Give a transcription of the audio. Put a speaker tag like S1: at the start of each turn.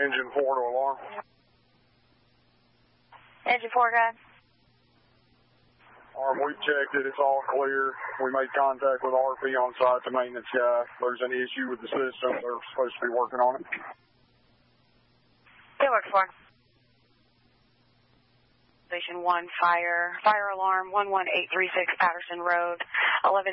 S1: Engine 4 to alarm.
S2: Engine 4, guys.
S1: We've checked it. It's all clear. We made contact with RP on site, the maintenance guy. If there's any issue with the system, they're supposed to be working on it.
S2: Good work, 4. Station 1, fire alarm, 11836 Patterson Road, 11.